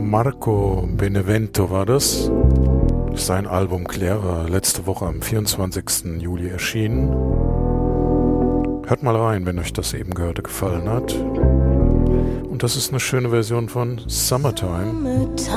Marco Benevento war das. Sein Album Clara, letzte Woche am 24. Juli erschienen. Hört mal rein, wenn euch das eben Gehörte gefallen hat. Und das ist eine schöne Version von Summertime.